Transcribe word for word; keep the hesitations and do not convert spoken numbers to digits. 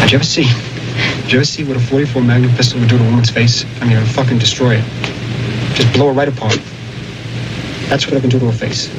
Did you ever see? Did you ever see what a forty-four Magnum pistol would do to a woman's face? I mean, it would fucking destroy it. Just blow her right apart. That's what I can do to her face.